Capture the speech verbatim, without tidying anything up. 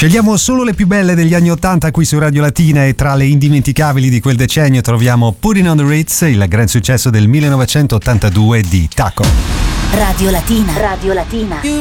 Scegliamo solo le più belle degli anni ottanta qui su Radio Latina e tra le indimenticabili di quel decennio troviamo Putting on the Ritz, il gran successo del millenovecentottantadue di Taco. Radio Latina. Radio Latina. You